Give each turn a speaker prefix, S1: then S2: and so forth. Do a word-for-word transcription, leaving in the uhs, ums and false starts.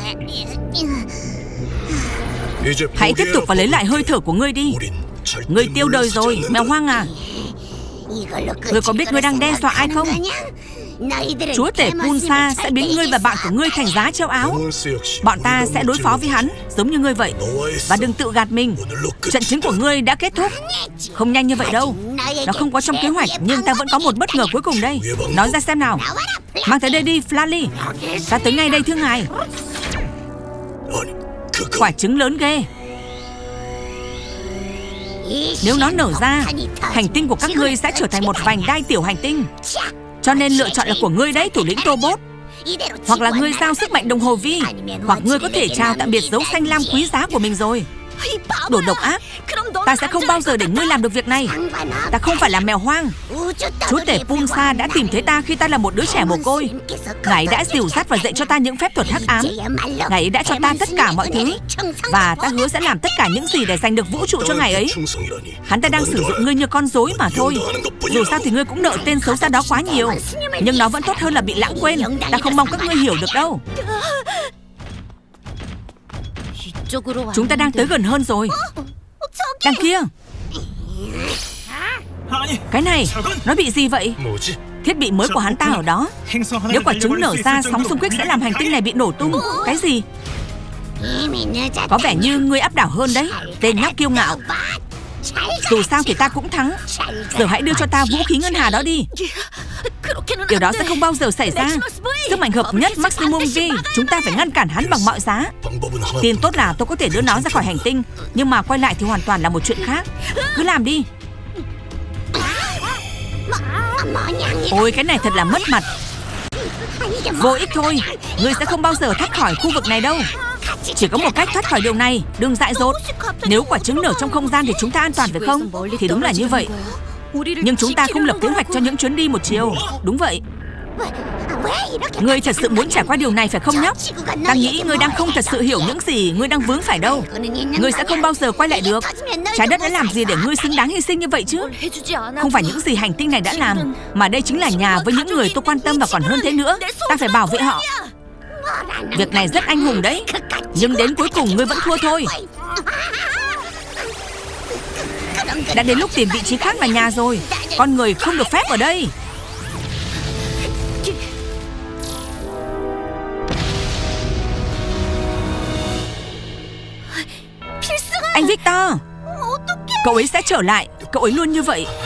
S1: Hãy tiếp tục và lấy lại hơi thở của ngươi đi. Ngươi tiêu đời rồi, mèo hoang à. Ngươi có biết ngươi đang đe dọa ai không? Chúa tể Punsa sẽ biến ngươi và bạn của ngươi thành giá treo áo. Bọn ta sẽ đối phó với hắn giống như ngươi vậy. Và đừng tự gạt mình. Trận chiến của ngươi đã kết thúc. Không nhanh như vậy đâu. Nó không có trong kế hoạch, nhưng ta vẫn có một bất ngờ cuối cùng đây. Nói ra xem nào. Mang tới đây đi, Flaly. Ta tới ngay đây thưa ngài. Quả trứng lớn ghê. Nếu nó nở ra, hành tinh của các ngươi sẽ trở thành một vành đai tiểu hành tinh. Cho nên lựa chọn là của ngươi đấy, thủ lĩnh Tobot. Hoặc là ngươi giao sức mạnh đồng hồ vi, hoặc ngươi có thể chào tạm biệt dấu xanh lam quý giá của mình rồi. Đồ độc ác. Ta sẽ không bao giờ để ngươi làm được việc này. Ta không phải là mèo hoang. Chúa tể Punsa đã tìm thấy ta khi ta là một đứa trẻ mồ côi. Ngài đã dìu dắt và dạy cho ta những phép thuật hắc ám. Ngài đã cho ta tất cả mọi thứ. Và ta hứa sẽ làm tất cả những gì để giành được vũ trụ cho ngài ấy. Hắn ta đang sử dụng ngươi như con rối mà thôi. Dù sao thì ngươi cũng nợ tên xấu xa đó quá nhiều. Nhưng nó vẫn tốt hơn là bị lãng quên. Ta không mong các ngươi hiểu được đâu. Chúng ta đang tới gần hơn rồi. Đằng kia. Cái này, nó bị gì vậy? Thiết bị mới của hắn ta ở đó. Nếu quả trứng nở ra, sóng xung kích sẽ làm hành tinh này bị nổ tung. Cái gì? Có vẻ như ngươi áp đảo hơn đấy, tên nhóc kiêu ngạo. Dù sao thì ta cũng thắng. Giờ hãy đưa cho ta vũ khí ngân hà đó đi. Điều đó sẽ không bao giờ xảy ra. Sức mạnh hợp nhất Maximum V. Chúng ta phải ngăn cản hắn bằng mọi giá. Tin tốt là tôi có thể đưa nó ra khỏi hành tinh, nhưng mà quay lại thì hoàn toàn là một chuyện khác. Cứ làm đi. Ôi, cái này thật là mất mặt. Vô ích thôi. Ngươi sẽ không bao giờ thoát khỏi khu vực này đâu. Chỉ có một cách thoát khỏi điều này. Đừng dại dột. Nếu quả trứng nở trong không gian thì chúng ta an toàn phải không? Thì đúng là như vậy. Nhưng chúng ta không lập kế hoạch cho những chuyến đi một chiều. Đúng vậy. Ngươi thật sự muốn trải qua điều này phải không nhóc? Ta nghĩ ngươi đang không thật sự hiểu những gì ngươi đang vướng phải đâu. Ngươi sẽ không bao giờ quay lại được. Trái đất đã làm gì để ngươi xứng đáng hy sinh như vậy chứ? Không phải những gì hành tinh này đã làm, mà đây chính là nhà với những người tôi quan tâm và còn hơn thế nữa. Ta phải bảo vệ họ. Việc này rất anh hùng đấy. Nhưng đến cuối cùng ngươi vẫn thua thôi. Đã đến lúc tìm vị trí khác là nhà rồi. Con người không được phép ở đây. Anh Victor, cậu ấy sẽ trở lại. Cậu ấy luôn như vậy.